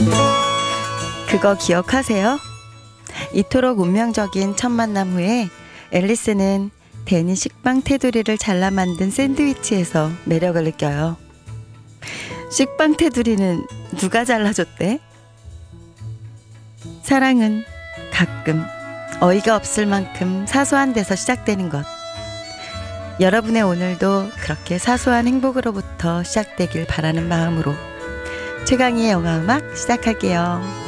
그거 기억하세요? 이토록 운명적인 첫 만남 후에 앨리스는 데니 식빵 테두리를 잘라 만든 샌드위치에서 매력을 느껴요. 식빵 테두리는 누가 잘라줬대? 사랑은 가끔 어이가 없을 만큼 사소한 데서 시작되는 것. 여러분의 오늘도 그렇게 사소한 행복으로부터 시작되길 바라는 마음으로 최강희의 영화음악 시작할게요.